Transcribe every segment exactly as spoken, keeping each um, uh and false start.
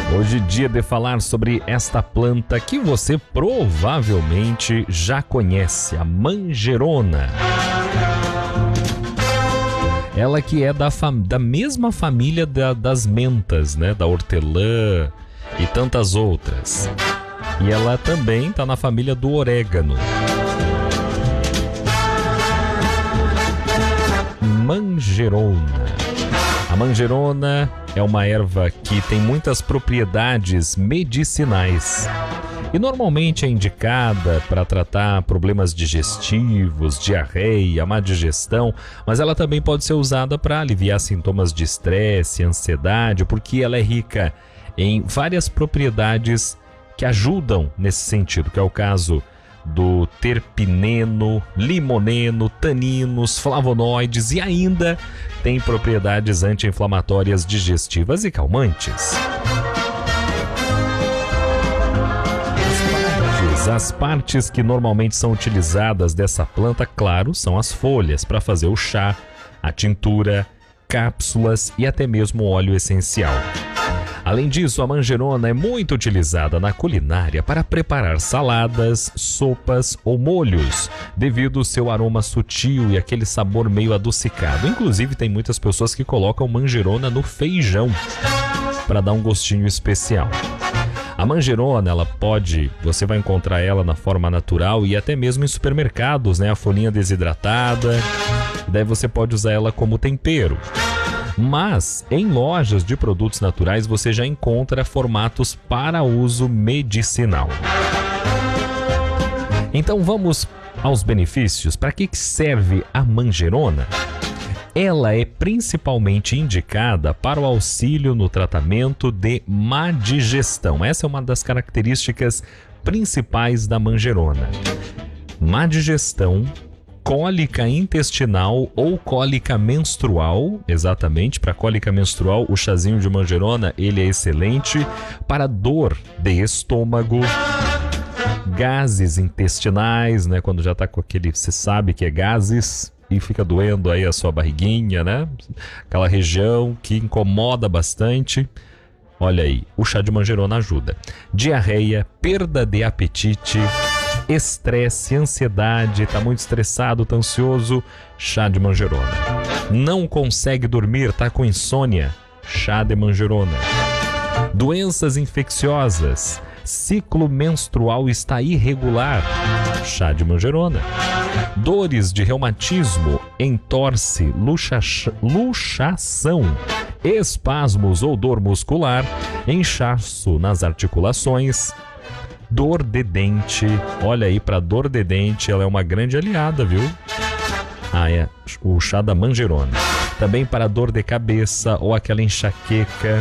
Hoje é dia de falar sobre esta planta que você provavelmente já conhece, a manjerona. Ela que é da, fam- da mesma família da- das mentas, né? Da hortelã e tantas outras. E ela também está na família do orégano. Manjerona. A manjerona é uma erva que tem muitas propriedades medicinais e normalmente é indicada para tratar problemas digestivos, diarreia, má digestão, mas ela também pode ser usada para aliviar sintomas de estresse, ansiedade, porque ela é rica em várias propriedades que ajudam nesse sentido, que é o caso do terpineno, limoneno, taninos, flavonoides e ainda tem propriedades anti-inflamatórias, digestivas e calmantes. As partes, as partes que normalmente são utilizadas dessa planta, claro, são as folhas para fazer o chá, a tintura, cápsulas e até mesmo óleo essencial. Além disso, a manjerona é muito utilizada na culinária para preparar saladas, sopas ou molhos, devido ao seu aroma sutil e aquele sabor meio adocicado. Inclusive, tem muitas pessoas que colocam manjerona no feijão para dar um gostinho especial. A manjerona, ela pode, você vai encontrar ela na forma natural e até mesmo em supermercados, né? A folhinha desidratada, e daí você pode usar ela como tempero. Mas em lojas de produtos naturais você já encontra formatos para uso medicinal. Então vamos aos benefícios. Para que serve a manjerona? Ela é principalmente indicada para o auxílio no tratamento de má digestão. Essa é uma das características principais da manjerona. Má digestão, cólica intestinal ou cólica menstrual, exatamente, para cólica menstrual o chazinho de manjerona ele é excelente, para dor de estômago, gases intestinais, né, quando já está com aquele, você sabe que é gases e fica doendo aí a sua barriguinha, né, aquela região que incomoda bastante. Olha aí, o chá de manjerona ajuda. Diarreia, perda de apetite, estresse, ansiedade, tá muito estressado, tá ansioso, chá de manjerona. Não consegue dormir, tá com insônia, chá de manjerona. Doenças infecciosas, ciclo menstrual está irregular, chá de manjerona. Dores de reumatismo, entorse, luxa- luxação, espasmos ou dor muscular, inchaço nas articulações, dor de dente. Olha aí, para dor de dente ela é uma grande aliada, viu? Ah, é o chá da manjerona. Também para dor de cabeça ou aquela enxaqueca.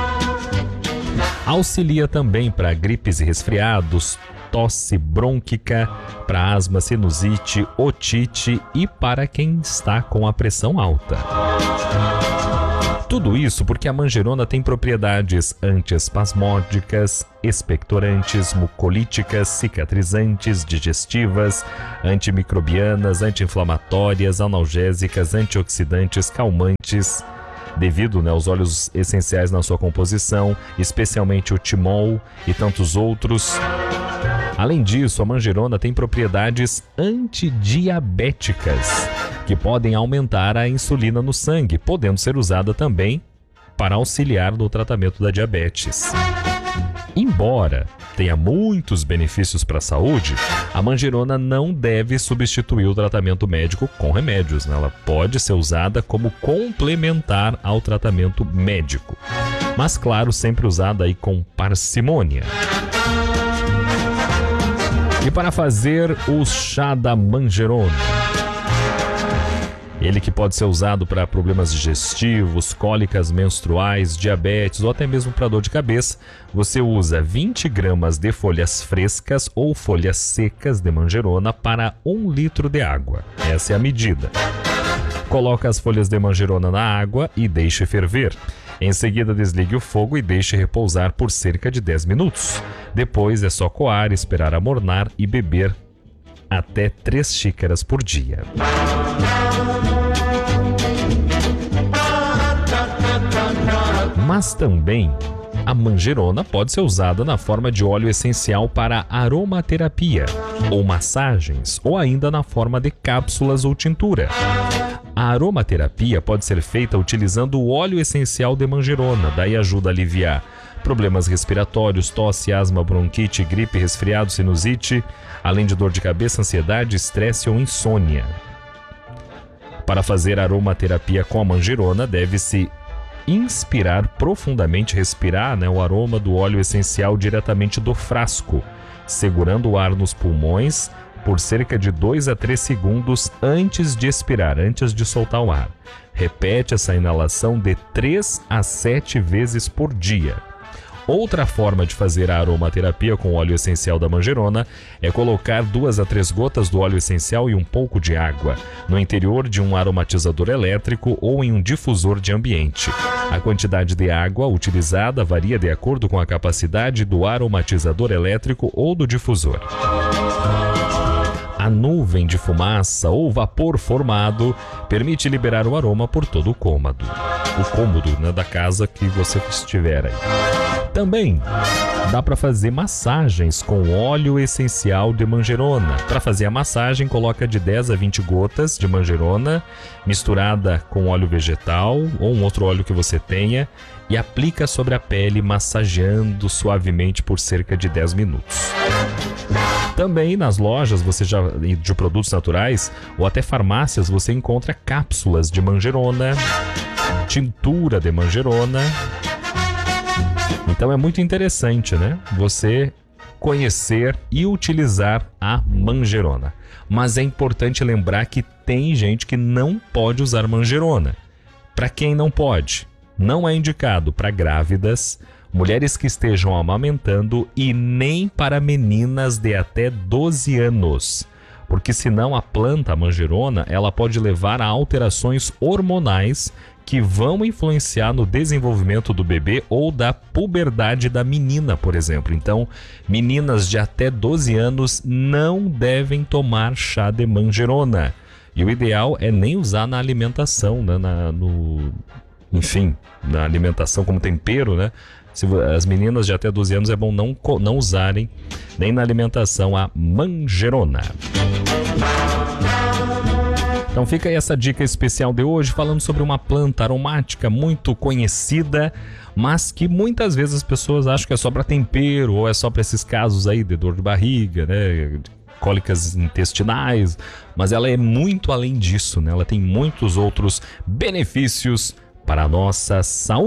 Auxilia também para gripes e resfriados, tosse brônquica, para asma, sinusite, otite e para quem está com a pressão alta. Tudo isso porque a manjerona tem propriedades antiespasmódicas, expectorantes, mucolíticas, cicatrizantes, digestivas, antimicrobianas, anti-inflamatórias, analgésicas, antioxidantes, calmantes, devido, né, aos óleos essenciais na sua composição, especialmente o timol e tantos outros. Além disso, a manjerona tem propriedades antidiabéticas, que podem aumentar a insulina no sangue, podendo ser usada também para auxiliar no tratamento da diabetes. Embora tenha muitos benefícios para a saúde, a manjerona não deve substituir o tratamento médico com remédios, né? Ela pode ser usada como complementar ao tratamento médico, mas claro, sempre usada aí com parcimônia. E para fazer o chá da manjerona, ele que pode ser usado para problemas digestivos, cólicas menstruais, diabetes ou até mesmo para dor de cabeça, você usa vinte gramas de folhas frescas ou folhas secas de manjerona para um litro de água. Essa é a medida. Coloque as folhas de manjerona na água e deixe ferver. Em seguida, desligue o fogo e deixe repousar por cerca de dez minutos. Depois é só coar, esperar amornar e beber até três xícaras por dia. Mas também A manjerona pode ser usada na forma de óleo essencial para aromaterapia, ou massagens, ou ainda na forma de cápsulas ou tintura. A aromaterapia pode ser feita utilizando o óleo essencial de manjerona, daí ajuda a aliviar problemas respiratórios, tosse, asma, bronquite, gripe, resfriado, sinusite, além de dor de cabeça, ansiedade, estresse ou insônia. Para fazer aromaterapia com a manjerona, deve-se inspirar profundamente, respirar né, o aroma do óleo essencial diretamente do frasco, segurando o ar nos pulmões por cerca de dois a três segundos antes de expirar, antes de soltar o ar. Repete essa inalação de três a sete vezes por dia. Outra forma de fazer a aromaterapia com o óleo essencial da manjerona é colocar duas a três gotas do óleo essencial e um pouco de água no interior de um aromatizador elétrico ou em um difusor de ambiente. A quantidade de água utilizada varia de acordo com a capacidade do aromatizador elétrico ou do difusor. A nuvem de fumaça ou vapor formado permite liberar o aroma por todo o cômodo, o cômodo né, da casa que você estiver aí. Também dá para fazer massagens com óleo essencial de manjerona. Para fazer a massagem, coloca de dez a vinte gotas de manjerona misturada com óleo vegetal ou um outro óleo que você tenha e aplica sobre a pele, massageando suavemente por cerca de dez minutos. Também nas lojas você já, de produtos naturais ou até farmácias você encontra cápsulas de manjerona, tintura de manjerona. Então é muito interessante, né? Você conhecer e utilizar a manjerona. Mas é importante lembrar que tem gente que não pode usar manjerona. Para quem não pode? Não é indicado para grávidas, mulheres que estejam amamentando e nem para meninas de até doze anos. Porque senão a planta, a manjerona, ela pode levar a alterações hormonais que vão influenciar no desenvolvimento do bebê ou da puberdade da menina, por exemplo. Então, meninas de até doze anos não devem tomar chá de manjerona. E o ideal é nem usar na alimentação, né? na, no, enfim, na alimentação como tempero, né? Se as meninas de até doze anos é bom não, não usarem nem na alimentação a manjerona. Então fica aí essa dica especial de hoje, falando sobre uma planta aromática muito conhecida, mas que muitas vezes as pessoas acham que é só para tempero ou é só para esses casos aí de dor de barriga, né, cólicas intestinais, mas ela é muito além disso, né? Ela tem muitos outros benefícios para a nossa saúde.